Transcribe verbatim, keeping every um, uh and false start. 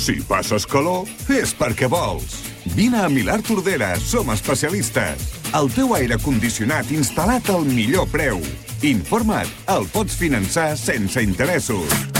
Si passes calor, és perquè vols. Vine a Milà Tordera, som especialistes. El teu aire condicionat instal·lat al millor preu. Informa't, el pots finançar sense interessos.